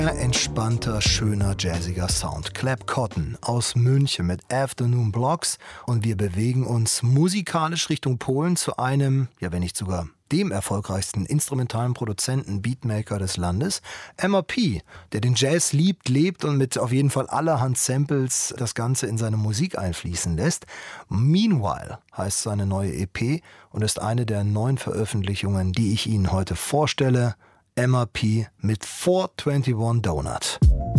Entspannter, schöner, jazziger Sound. Clap Cotton aus München mit Afternoon Blocks und wir bewegen uns musikalisch Richtung Polen zu einem, ja wenn nicht sogar dem erfolgreichsten instrumentalen Produzenten, Beatmaker des Landes, MRP, der den Jazz liebt, lebt und mit auf jeden Fall allerhand Samples das Ganze in seine Musik einfließen lässt. Meanwhile heißt seine neue EP und ist eine der 9 Veröffentlichungen, die ich Ihnen heute vorstelle. MRP mit 421 Donut.